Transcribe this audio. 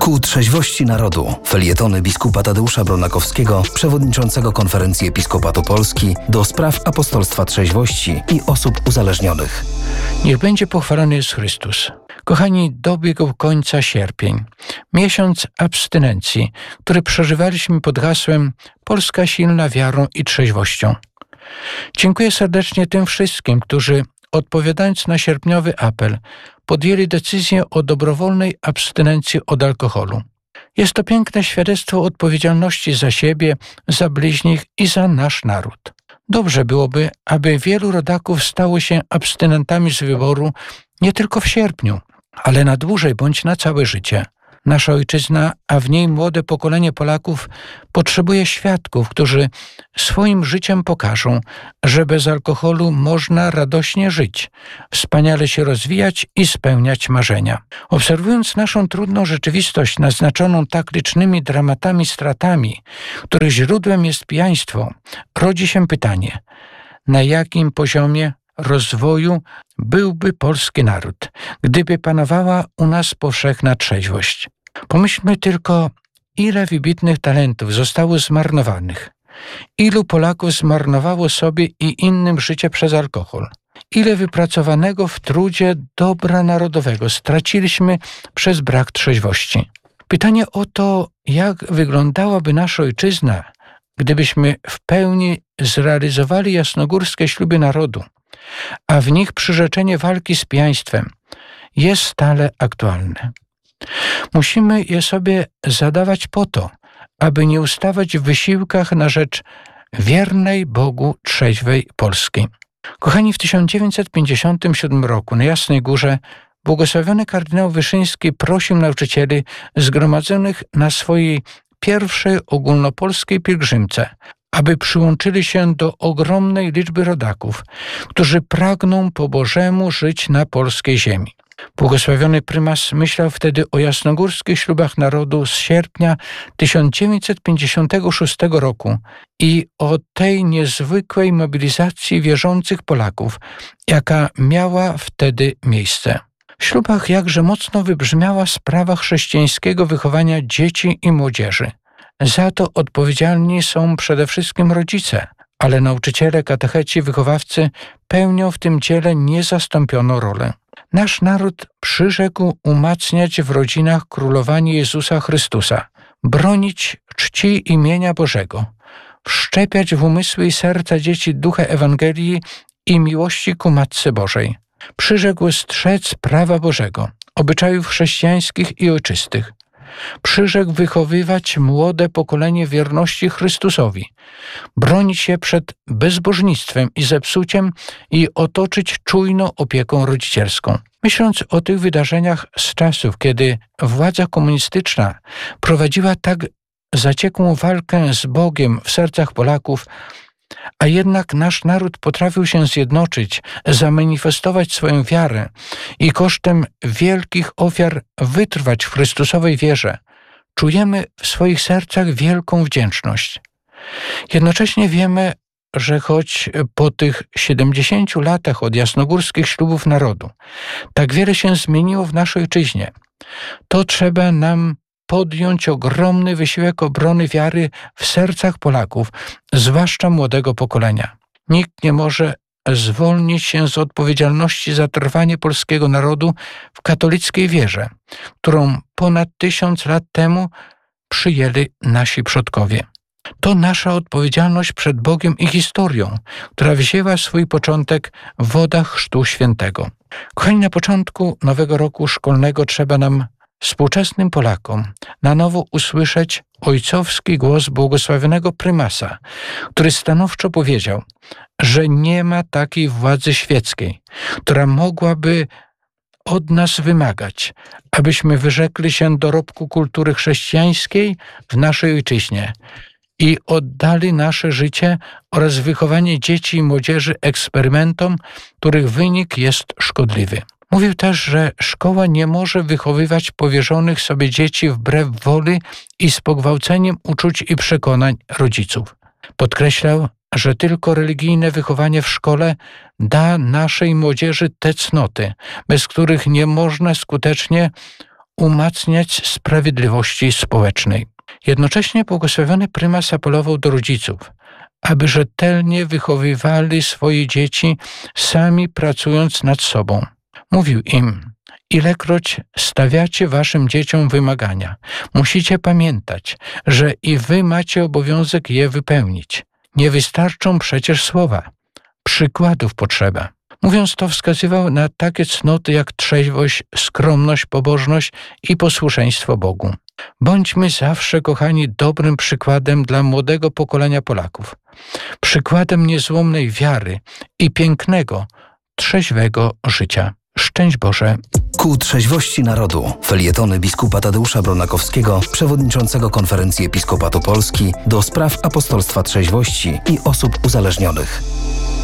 Ku trzeźwości narodu. Felietony biskupa Tadeusza Bronakowskiego, przewodniczącego Konferencji Episkopatu Polski do spraw apostolstwa trzeźwości i osób uzależnionych. Niech będzie pochwalony Jezus Chrystus. Kochani, dobiegł końca sierpień. Miesiąc abstynencji, który przeżywaliśmy pod hasłem Polska silna wiarą i trzeźwością. Dziękuję serdecznie tym wszystkim, którzy odpowiadając na sierpniowy apel, podjęli decyzję o dobrowolnej abstynencji od alkoholu. Jest to piękne świadectwo odpowiedzialności za siebie, za bliźnich i za nasz naród. Dobrze byłoby, aby wielu rodaków stało się abstynentami z wyboru nie tylko w sierpniu, ale na dłużej bądź na całe życie. Nasza ojczyzna, a w niej młode pokolenie Polaków potrzebuje świadków, którzy swoim życiem pokażą, że bez alkoholu można radośnie żyć, wspaniale się rozwijać i spełniać marzenia. Obserwując naszą trudną rzeczywistość naznaczoną tak licznymi dramatami, stratami, których źródłem jest pijaństwo, rodzi się pytanie, na jakim poziomie rozwoju byłby polski naród, gdyby panowała u nas powszechna trzeźwość. Pomyślmy tylko, ile wybitnych talentów zostało zmarnowanych. Ilu Polaków zmarnowało sobie i innym życie przez alkohol. Ile wypracowanego w trudzie dobra narodowego straciliśmy przez brak trzeźwości. Pytanie o to, jak wyglądałaby nasza ojczyzna, gdybyśmy w pełni zrealizowali jasnogórskie śluby narodu, a w nich przyrzeczenie walki z pijaństwem, jest stale aktualne. Musimy je sobie zadawać po to, aby nie ustawać w wysiłkach na rzecz wiernej Bogu trzeźwej Polski. Kochani, w 1957 roku na Jasnej Górze błogosławiony kardynał Wyszyński prosił nauczycieli zgromadzonych na swojej pierwszej ogólnopolskiej pielgrzymce, aby przyłączyli się do ogromnej liczby rodaków, którzy pragną po Bożemu żyć na polskiej ziemi. Błogosławiony prymas myślał wtedy o jasnogórskich ślubach narodu z sierpnia 1956 roku i o tej niezwykłej mobilizacji wierzących Polaków, jaka miała wtedy miejsce. W ślubach jakże mocno wybrzmiała sprawa chrześcijańskiego wychowania dzieci i młodzieży. Za to odpowiedzialni są przede wszystkim rodzice, ale nauczyciele, katecheci, wychowawcy pełnią w tym dziele niezastąpioną rolę. Nasz naród przyrzekł umacniać w rodzinach królowanie Jezusa Chrystusa, bronić czci imienia Bożego, wszczepiać w umysły i serca dzieci ducha Ewangelii i miłości ku Matce Bożej. Przyrzekł strzec prawa Bożego, obyczajów chrześcijańskich i ojczystych. Przyrzekł wychowywać młode pokolenie wierności Chrystusowi, bronić się przed bezbożnictwem i zepsuciem i otoczyć czujną opieką rodzicielską. Myśląc o tych wydarzeniach z czasów, kiedy władza komunistyczna prowadziła tak zaciekłą walkę z Bogiem w sercach Polaków, a jednak nasz naród potrafił się zjednoczyć, zamanifestować swoją wiarę i kosztem wielkich ofiar wytrwać w Chrystusowej wierze, czujemy w swoich sercach wielką wdzięczność. Jednocześnie wiemy, że choć po tych 70 latach od jasnogórskich ślubów narodu tak wiele się zmieniło w naszej ojczyźnie, to trzeba nam podjąć ogromny wysiłek obrony wiary w sercach Polaków, zwłaszcza młodego pokolenia. Nikt nie może zwolnić się z odpowiedzialności za trwanie polskiego narodu w katolickiej wierze, którą ponad 1000 lat temu przyjęli nasi przodkowie. To nasza odpowiedzialność przed Bogiem i historią, która wzięła swój początek w wodach Chrztu Świętego. Kochani, na początku nowego roku szkolnego trzeba nam, współczesnym Polakom, na nowo usłyszeć ojcowski głos błogosławionego prymasa, który stanowczo powiedział, że nie ma takiej władzy świeckiej, która mogłaby od nas wymagać, abyśmy wyrzekli się dorobku kultury chrześcijańskiej w naszej ojczyźnie i oddali nasze życie oraz wychowanie dzieci i młodzieży eksperymentom, których wynik jest szkodliwy. Mówił też, że szkoła nie może wychowywać powierzonych sobie dzieci wbrew woli i z pogwałceniem uczuć i przekonań rodziców. Podkreślał, że tylko religijne wychowanie w szkole da naszej młodzieży te cnoty, bez których nie można skutecznie umacniać sprawiedliwości społecznej. Jednocześnie błogosławiony prymas apelował do rodziców, aby rzetelnie wychowywali swoje dzieci, sami pracując nad sobą. Mówił im: ilekroć stawiacie waszym dzieciom wymagania, musicie pamiętać, że i wy macie obowiązek je wypełnić. Nie wystarczą przecież słowa. Przykładów potrzeba. Mówiąc to, wskazywał na takie cnoty jak trzeźwość, skromność, pobożność i posłuszeństwo Bogu. Bądźmy zawsze, kochani, dobrym przykładem dla młodego pokolenia Polaków. Przykładem niezłomnej wiary i pięknego, trzeźwego życia. Szczęść Boże. Ku trzeźwości narodu. Felietony biskupa Tadeusza Bronakowskiego, przewodniczącego Konferencji Episkopatu Polski do spraw apostolstwa trzeźwości i osób uzależnionych.